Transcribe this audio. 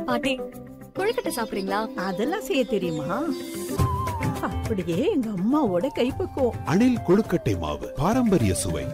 பாட்டி கொழுக்கட்டை சாப்பிடுறீங்களா? அதெல்லாம் செய்ய தெரியுமா? அப்படியே எங்க அம்மாவோட கைப்பக்குவம். அணில் கொழுக்கட்டை மாவு, பாரம்பரிய சுவை.